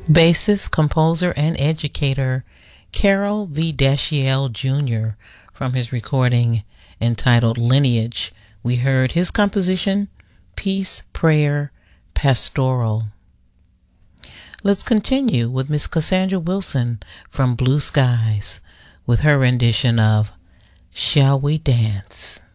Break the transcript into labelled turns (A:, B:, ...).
A: Bassist, composer, and educator Carol V. Dashiell Jr. From his recording entitled Lineage, we heard his composition, Peace, Prayer, Pastoral. Let's continue with Miss Cassandra Wilson from Blue Skies with her rendition of Shall We Dance?